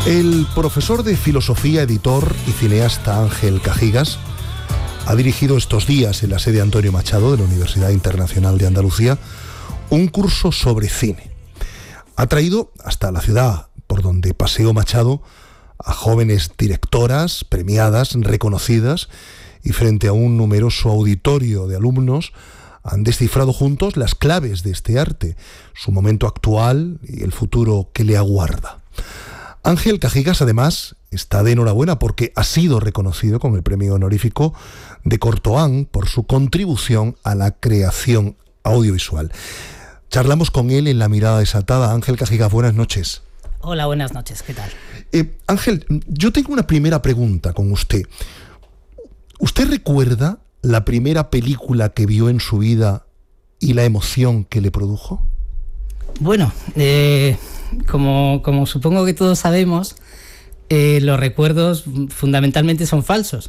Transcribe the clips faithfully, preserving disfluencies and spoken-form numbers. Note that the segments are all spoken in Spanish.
El profesor de filosofía, editor y cineasta Ángel Cajigas ha dirigido estos días en la sede Antonio Machado de la Universidad Internacional de Andalucía un curso sobre cine. Ha traído hasta la ciudad por donde paseó Machado a jóvenes directoras, premiadas, reconocidas, y frente a un numeroso auditorio de alumnos han descifrado juntos las claves de este arte, su momento actual y el futuro que le aguarda. Ángel Cajigas, además, está de enhorabuena porque ha sido reconocido con el premio honorífico de Cortoán por su contribución a la creación audiovisual. Charlamos con él en La Mirada Desatada. Ángel Cajigas, buenas noches. Hola, buenas noches, ¿qué tal? Eh, Ángel, yo tengo una primera pregunta con usted. ¿Usted recuerda la primera película que vio en su vida y la emoción que le produjo? Bueno, eh... Como, como supongo que todos sabemos, eh, los recuerdos fundamentalmente son falsos.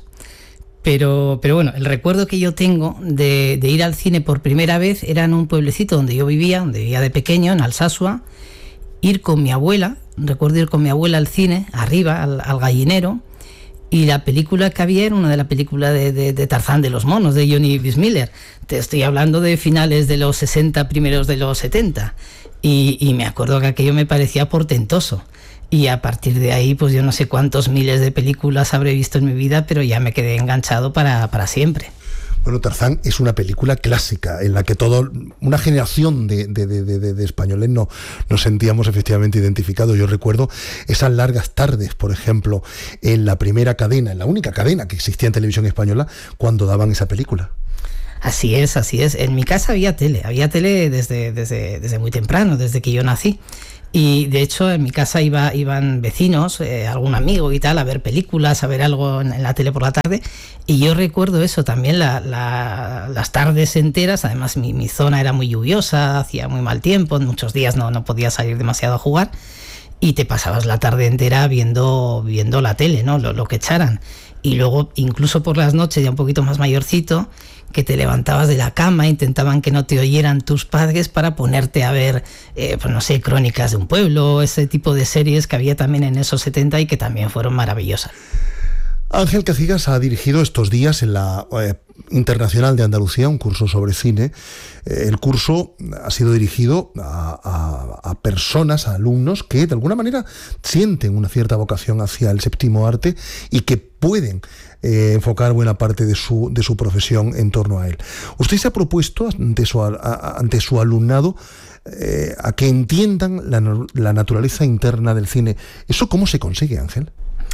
Pero, pero bueno, el recuerdo que yo tengo de, de ir al cine por primera vez era en un pueblecito donde yo vivía, donde vivía de pequeño, en Alsasua, ir con mi abuela, recuerdo ir con mi abuela al cine, arriba, al, al gallinero, y la película que había era una de las películas de, de, de Tarzán de los monos, de Johnny Weissmuller. Te estoy hablando de finales de los sesenta, primeros de los setenta. Y, y me acuerdo que aquello me parecía portentoso. Y a partir de ahí, pues yo no sé cuántos miles de películas habré visto en mi vida, pero ya me quedé enganchado para, para siempre. Bueno, Tarzán es una película clásica en la que toda una generación de, de, de, de, de españoles no, nos sentíamos efectivamente identificados. Yo recuerdo esas largas tardes, por ejemplo, en la primera cadena, en la única cadena que existía en televisión española, cuando daban esa película. Así es, así es. En mi casa había tele, había tele desde, desde, desde muy temprano, desde que yo nací. Y de hecho en mi casa iba, iban vecinos, eh, algún amigo y tal, a ver películas, a ver algo en, en la tele por la tarde. Y yo recuerdo eso también, la, la, las tardes enteras. Además mi, mi zona era muy lluviosa, hacía muy mal tiempo, en muchos días no, no podía salir demasiado a jugar. Y te pasabas la tarde entera viendo, viendo la tele, ¿no? Lo, lo que echaran. Y luego, incluso por las noches, ya un poquito más mayorcito, que te levantabas de la cama, intentaban que no te oyeran tus padres para ponerte a ver, eh, pues no sé, Crónicas de un pueblo, ese tipo de series que había también en esos setenta y que también fueron maravillosas. Ángel Cajigas ha dirigido estos días en la eh, Internacional de Andalucía un curso sobre cine. Eh, el curso ha sido dirigido a, a, a personas, a alumnos que de alguna manera sienten una cierta vocación hacia el séptimo arte y que pueden eh, enfocar buena parte de su, de su profesión en torno a él. Usted se ha propuesto ante su, a, ante su alumnado eh, a que entiendan la, la naturaleza interna del cine. ¿Eso cómo se consigue, Ángel?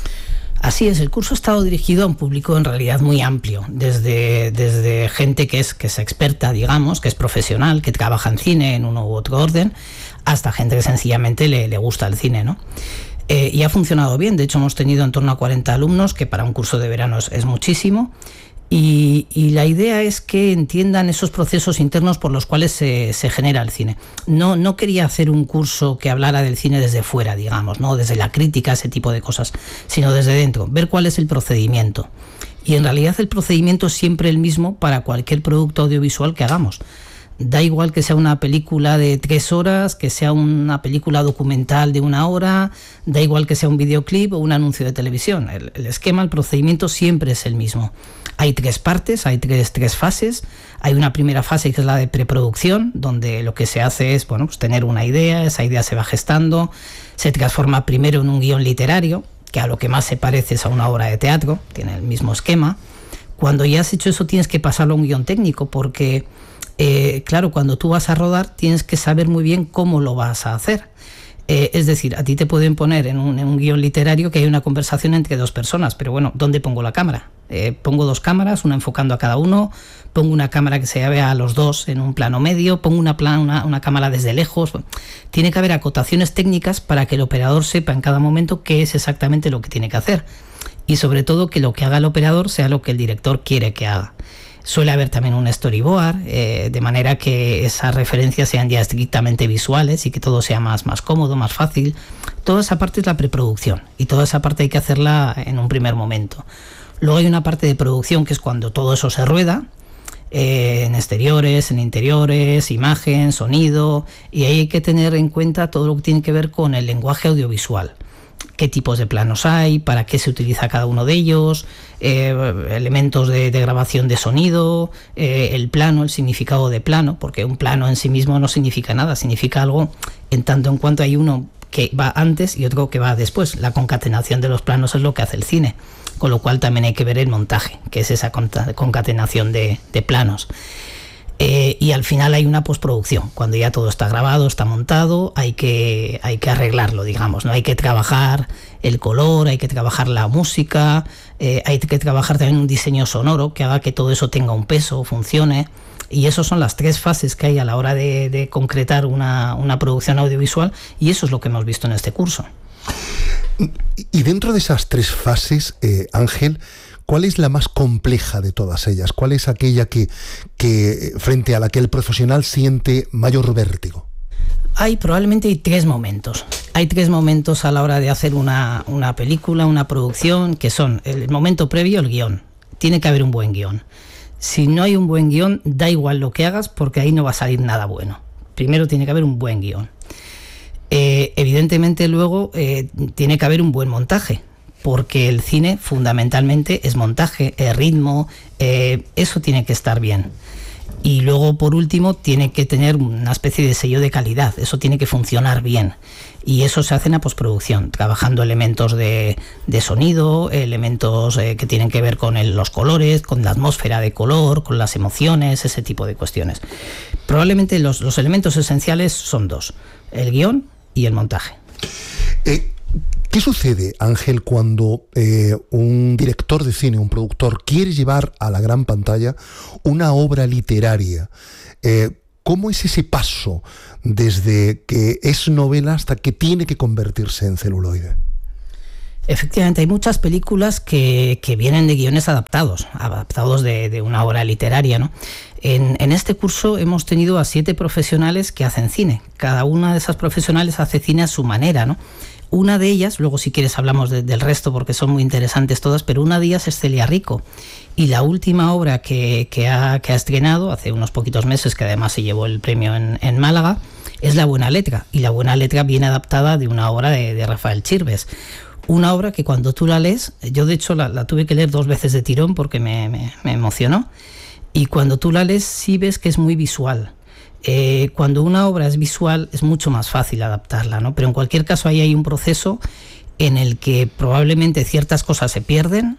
Así es, el curso ha estado dirigido a un público en realidad muy amplio, desde, desde gente que es, que es experta, digamos, que es profesional, que trabaja en cine en uno u otro orden, hasta gente que sencillamente le, le gusta el cine, ¿no? Eh, y ha funcionado bien. De hecho hemos tenido en torno a cuarenta alumnos, que para un curso de verano es, es muchísimo. Y, y la idea es que entiendan esos procesos internos por los cuales se, se genera el cine. No, no quería hacer un curso que hablara del cine desde fuera, digamos, no desde la crítica, ese tipo de cosas, sino desde dentro, ver cuál es el procedimiento. Y en realidad el procedimiento es siempre el mismo para cualquier producto audiovisual que hagamos. Da igual que sea una película de tres horas, que sea una película documental de una hora, da igual que sea un videoclip o un anuncio de televisión. El, el esquema, el procedimiento siempre es el mismo. Hay tres partes, hay tres, tres fases. Hay una primera fase que es la de preproducción, donde lo que se hace es, bueno, pues tener una idea, esa idea se va gestando, se transforma primero en un guión literario, que a lo que más se parece es a una obra de teatro, tiene el mismo esquema. Cuando ya has hecho eso tienes que pasarlo a un guión técnico, porque Eh, claro, cuando tú vas a rodar tienes que saber muy bien cómo lo vas a hacer. Eh, es decir, a ti te pueden poner en un, en un guión literario que hay una conversación entre dos personas, pero bueno, ¿dónde pongo la cámara? Eh, pongo dos cámaras, una enfocando a cada uno, pongo una cámara que se vea a los dos en un plano medio, pongo una, plan, una, una cámara desde lejos. Tiene que haber acotaciones técnicas para que el operador sepa en cada momento qué es exactamente lo que tiene que hacer. Y sobre todo que lo que haga el operador sea lo que el director quiere que haga. Suele haber también un storyboard, eh, de manera que esas referencias sean ya estrictamente visuales y que todo sea más, más cómodo, más fácil. Toda esa parte es la preproducción y toda esa parte hay que hacerla en un primer momento. Luego hay una parte de producción que es cuando todo eso se rueda, eh, en exteriores, en interiores, imagen, sonido, y ahí hay que tener en cuenta todo lo que tiene que ver con el lenguaje audiovisual. qué tipos de planos hay, para qué se utiliza cada uno de ellos, eh, elementos de, de grabación de sonido, eh, el plano, el significado de plano, porque un plano en sí mismo no significa nada, significa algo en tanto en cuanto hay uno que va antes y otro que va después. La concatenación de los planos es lo que hace el cine, con lo cual también hay que ver el montaje, que es esa concatenación de, de planos. Eh, y al final hay una postproducción, cuando ya todo está grabado, está montado, hay que, hay que arreglarlo, digamos, ¿no? Hay que trabajar el color, hay que trabajar la música, eh, hay que trabajar también un diseño sonoro que haga que todo eso tenga un peso, funcione, y esas son las tres fases que hay a la hora de, de concretar una, una producción audiovisual, y eso es lo que hemos visto en este curso. Y dentro de esas tres fases, eh, Ángel, ¿cuál es la más compleja de todas ellas? ¿Cuál es aquella que, que frente a la que el profesional siente mayor vértigo? Hay probablemente hay tres momentos. Hay tres momentos a la hora de hacer una, una película, una producción, que son el momento previo, el guión. Tiene que haber un buen guión. Si no hay un buen guión, da igual lo que hagas, porque ahí no va a salir nada bueno. Primero tiene que haber un buen guión. Eh, evidentemente luego eh, tiene que haber un buen montaje, porque el cine fundamentalmente es montaje, es ritmo, eh, eso tiene que estar bien. Y luego, por último, tiene que tener una especie de sello de calidad, eso tiene que funcionar bien. Y eso se hace en la postproducción, trabajando elementos de, de sonido, elementos eh, que tienen que ver con el, los colores, con la atmósfera de color, con las emociones, ese tipo de cuestiones. Probablemente los, los elementos esenciales son dos, el guión y el montaje. Eh, ¿Qué sucede, Ángel, cuando eh, un director de cine, un productor, quiere llevar a la gran pantalla una obra literaria? Eh, ¿Cómo es ese paso desde que es novela hasta que tiene que convertirse en celuloide? Efectivamente, hay muchas películas que, que vienen de guiones adaptados, adaptados de, de una obra literaria, ¿no? En, en este curso hemos tenido a siete profesionales que hacen cine. Cada una de esas profesionales hace cine a su manera, ¿no? Una de ellas, luego si quieres hablamos de, del resto porque son muy interesantes todas, pero una de ellas es Celia Rico. Y la última obra que, que, ha, que ha estrenado hace unos poquitos meses, que además se llevó el premio en, en Málaga, es La Buena Letra. Y La Buena Letra viene adaptada de una obra de, de Rafael Chirves. Una obra que cuando tú la lees, yo de hecho la, la tuve que leer dos veces de tirón porque me, me, me emocionó. Y cuando tú la lees sí ves que es muy visual. Eh, cuando una obra es visual es mucho más fácil adaptarla, ¿no? Pero en cualquier caso ahí hay un proceso en el que probablemente ciertas cosas se pierden,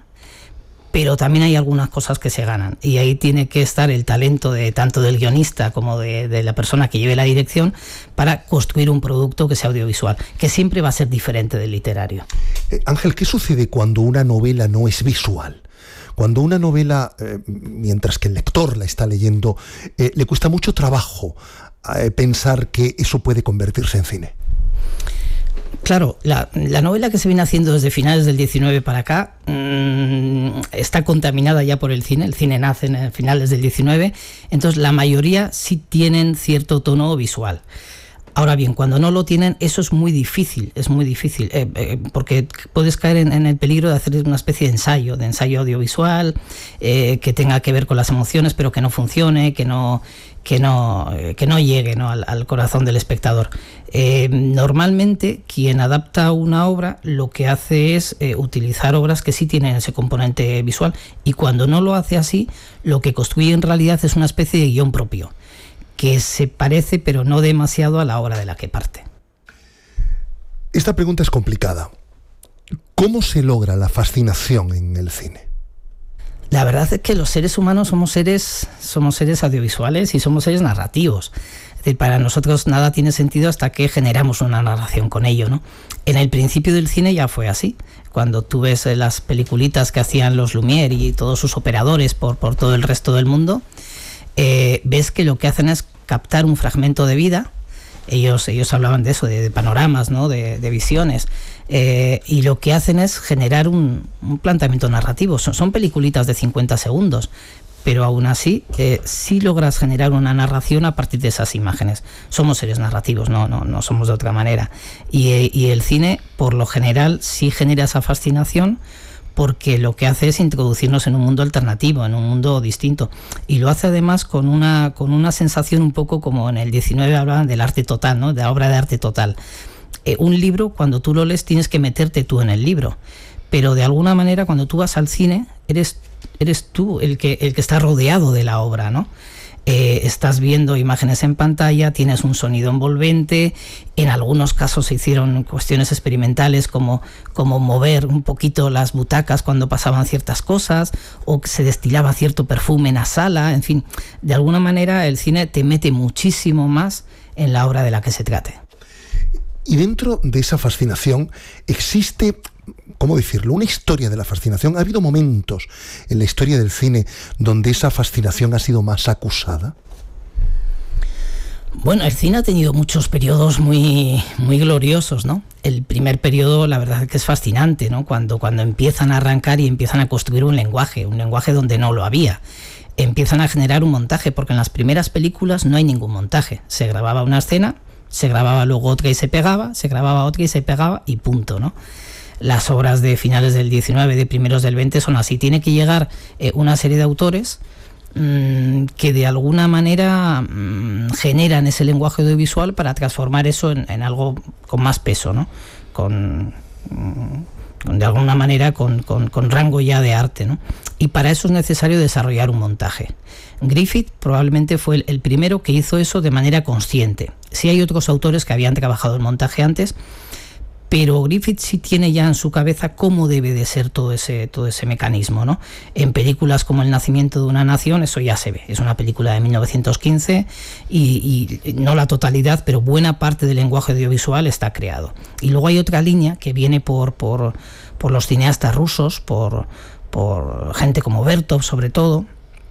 pero también hay algunas cosas que se ganan, y ahí tiene que estar el talento de tanto del guionista como de, de la persona que lleve la dirección para construir un producto que sea audiovisual, que siempre va a ser diferente del literario. Eh, Ángel, ¿qué sucede cuando una novela no es visual? Cuando una novela, eh, mientras que el lector la está leyendo, eh, le cuesta mucho trabajo eh, pensar que eso puede convertirse en cine. Claro, la, la novela que se viene haciendo desde finales del diecinueve para acá mmm, está contaminada ya por el cine. El cine nace en finales del diecinueve, entonces la mayoría sí tienen cierto tono visual. Ahora bien, cuando no lo tienen, eso es muy difícil, es muy difícil, eh, eh, porque puedes caer en, en el peligro de hacer una especie de ensayo, de ensayo audiovisual, eh, que tenga que ver con las emociones, pero que no funcione, que no, que no, eh, que no llegue, ¿no? al, al corazón del espectador. Eh, normalmente, quien adapta una obra lo que hace es eh, utilizar obras que sí tienen ese componente visual, y cuando no lo hace así, lo que construye en realidad es una especie de guión propio, que se parece pero no demasiado a la obra de la que parte. Esta pregunta es complicada. ¿Cómo se logra la fascinación en el cine? La verdad es que los seres humanos somos seres, somos seres audiovisuales y somos seres narrativos. Es decir, para nosotros nada tiene sentido hasta que generamos una narración con ello, ¿no? En el principio del cine ya fue así. Cuando tú ves las peliculitas que hacían los Lumière y todos sus operadores por, por todo el resto del mundo, Eh, ves que lo que hacen es captar un fragmento de vida. Ellos, ellos hablaban de eso, de, de panoramas, ¿no? de, de visiones, eh, y lo que hacen es generar un, un planteamiento narrativo. Son, son peliculitas de cincuenta segundos, pero aún así eh, sí logras generar una narración a partir de esas imágenes. Somos seres narrativos, no, no, no somos de otra manera, y, eh, y el cine por lo general sí genera esa fascinación, porque lo que hace es introducirnos en un mundo alternativo, en un mundo distinto, y lo hace además con una, con una sensación un poco como en el diecinueve hablaban del arte total, ¿no? De la obra de arte total. Eh, un libro, cuando tú lo lees, tienes que meterte tú en el libro. Pero de alguna manera, cuando tú vas al cine, eres, eres tú el que, el que está rodeado de la obra, ¿no? Eh, estás viendo imágenes en pantalla, tienes un sonido envolvente, en algunos casos se hicieron cuestiones experimentales como, como mover un poquito las butacas cuando pasaban ciertas cosas, o que se destilaba cierto perfume en la sala, en fin, de alguna manera el cine te mete muchísimo más en la obra de la que se trate. Y dentro de esa fascinación existe, ¿cómo decirlo?, una historia de la fascinación. ¿Ha habido momentos en la historia del cine donde esa fascinación ha sido más acusada? Bueno, el cine ha tenido muchos periodos muy, muy gloriosos, ¿no? El primer periodo, la verdad es que es fascinante, ¿no? Cuando, cuando empiezan a arrancar y empiezan a construir un lenguaje, un lenguaje donde no lo había. Empiezan a generar un montaje, porque en las primeras películas no hay ningún montaje. Se grababa una escena, se grababa luego otra y se pegaba, se grababa otra y se pegaba y punto, ¿no? Las obras de finales del diecinueve, de primeros del veinte son así. Tiene que llegar eh, una serie de autores mmm, que de alguna manera mmm, generan ese lenguaje audiovisual para transformar eso en, en algo con más peso, ¿no? Con, mmm, de alguna manera con, con, con rango ya de arte, ¿no? Y para eso es necesario desarrollar un montaje. Griffith probablemente fue el, el primero que hizo eso de manera consciente. Sí hay otros autores que habían trabajado el montaje antes, pero Griffith sí tiene ya en su cabeza cómo debe de ser todo ese, todo ese mecanismo, ¿no? En películas como El nacimiento de una nación, eso ya se ve. Es una película de mil novecientos quince y, y no la totalidad, pero buena parte del lenguaje audiovisual está creado. Y luego hay otra línea que viene por, por, por los cineastas rusos, por, por gente como Vertov sobre todo,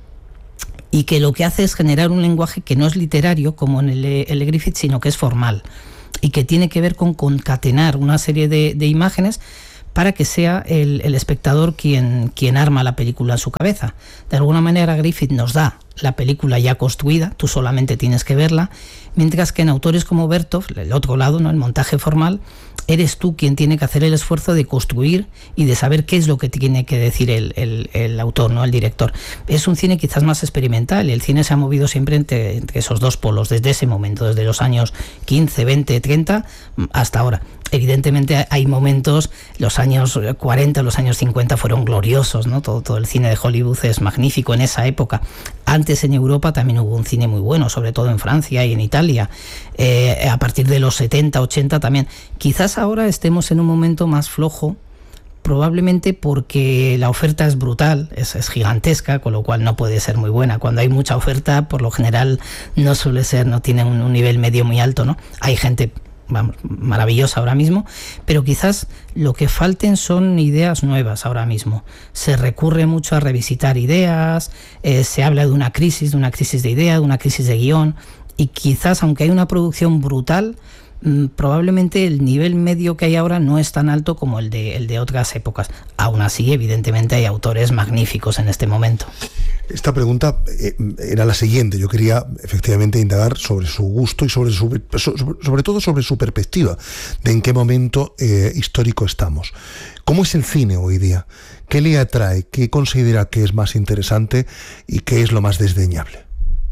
y que lo que hace es generar un lenguaje que no es literario como en el, el de Griffith, sino que es formal, y que tiene que ver con concatenar una serie de, de imágenes para que sea el, el espectador quien, quien arma la película en su cabeza. De alguna manera Griffith nos da la película ya construida, tú solamente tienes que verla, mientras que en autores como Vertov, el otro lado, ¿no?, el montaje formal, eres tú quien tiene que hacer el esfuerzo de construir y de saber qué es lo que tiene que decir el, el, el autor, ¿no?, el director. Es un cine quizás más experimental, y el cine se ha movido siempre entre, entre esos dos polos, desde ese momento, desde los años quince, veinte, treinta hasta ahora. Evidentemente hay momentos, los años cuarenta, los años cincuenta fueron gloriosos, ¿no? Todo, todo el cine de Hollywood es magnífico en esa época. Antes en Europa también hubo un cine muy bueno, sobre todo en Francia y en Italia. Eh, a partir de los setenta, ochenta también. Quizás ahora estemos en un momento más flojo, probablemente porque la oferta es brutal, es, es gigantesca, con lo cual no puede ser muy buena. Cuando hay mucha oferta, por lo general no suele ser, no tiene un, un nivel medio muy alto, ¿no? Hay gente, vamos, maravillosa ahora mismo, pero quizás lo que falten son ideas nuevas ahora mismo. Se recurre mucho a revisitar ideas, eh, se habla de una crisis, de una crisis de idea, de una crisis de guión, y quizás, aunque hay una producción brutal, mmm, probablemente el nivel medio que hay ahora no es tan alto como el de, el de otras épocas. Aún así, evidentemente, hay autores magníficos en este momento. Esta pregunta eh, era la siguiente. Yo quería efectivamente indagar sobre su gusto y sobre su, sobre, sobre todo sobre su perspectiva de en qué momento eh, histórico estamos. ¿Cómo es el cine hoy día? ¿Qué le atrae? ¿Qué considera que es más interesante y qué es lo más desdeñable?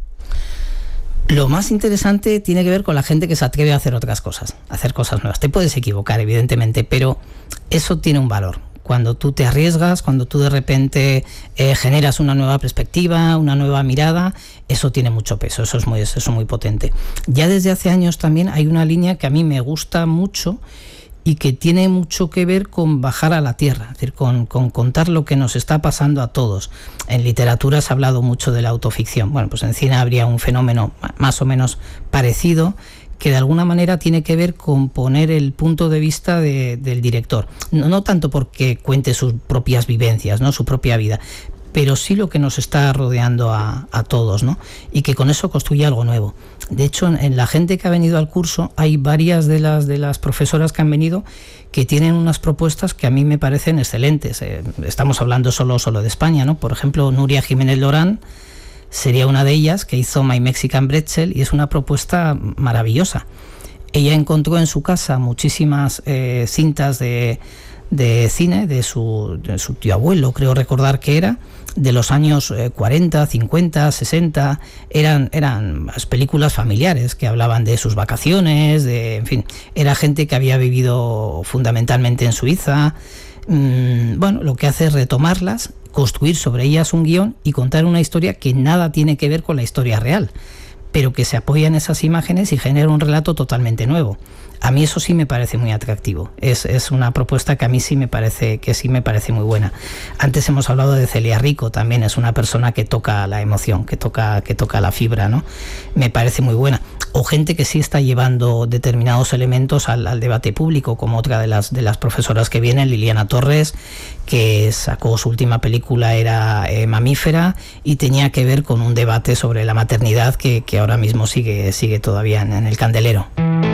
Lo más interesante tiene que ver con la gente que se atreve a hacer otras cosas, a hacer cosas nuevas. Te puedes equivocar, evidentemente, pero eso tiene un valor. Cuando tú te arriesgas, cuando tú de repente eh, generas una nueva perspectiva, una nueva mirada, eso tiene mucho peso, eso es muy, eso es muy potente. Ya desde hace años también hay una línea que a mí me gusta mucho y que tiene mucho que ver con bajar a la tierra, es decir, con, con contar lo que nos está pasando a todos. En literatura se ha hablado mucho de la autoficción. Bueno, pues en cine habría un fenómeno más o menos parecido, que de alguna manera tiene que ver con poner el punto de vista de, del director. No, no tanto porque cuente sus propias vivencias, ¿no?, su propia vida, pero sí lo que nos está rodeando a, a todos, ¿no? Y que con eso construye algo nuevo. De hecho, en, en la gente que ha venido al curso, hay varias de las, de las profesoras que han venido que tienen unas propuestas que a mí me parecen excelentes. Eh, estamos hablando solo, solo de España, ¿no? Por ejemplo, Nuria Jiménez Lorán sería una de ellas, que hizo My Mexican Pretzel, y es una propuesta maravillosa. Ella encontró en su casa muchísimas eh, cintas de, de cine de su, de su tío abuelo, creo recordar que era, de los años cuarenta, cincuenta, sesenta, eran, eran películas familiares que hablaban de sus vacaciones, de, en fin, era gente que había vivido fundamentalmente en Suiza. Mm, bueno, lo que hace es retomarlas, construir sobre ellas un guión y contar una historia que nada tiene que ver con la historia real, pero que se apoya en esas imágenes y genera un relato totalmente nuevo. A mí eso sí me parece muy atractivo. Es, es una propuesta que a mí sí me parece que sí me parece muy buena. Antes hemos hablado de Celia Rico, también es una persona que toca la emoción, que toca, que toca la fibra, ¿no? Me parece muy buena. O gente que sí está llevando determinados elementos al, al debate público, como otra de las, de las profesoras que vienen, Liliana Torres, que sacó su última película, era eh, Mamífera, y tenía que ver con un debate sobre la maternidad que, que ahora mismo sigue, sigue todavía en, en el candelero.